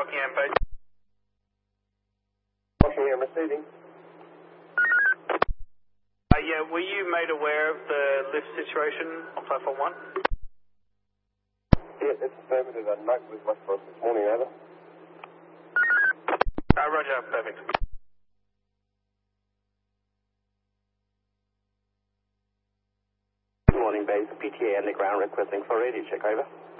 Rockingham base. Rockingham receiving. Yeah, were you made aware of the lift situation on platform 1? Yeah, it's affirmative. A note was left for us this morning, over. Roger, perfect. Good morning, base. PTA underground requesting for radio check, over.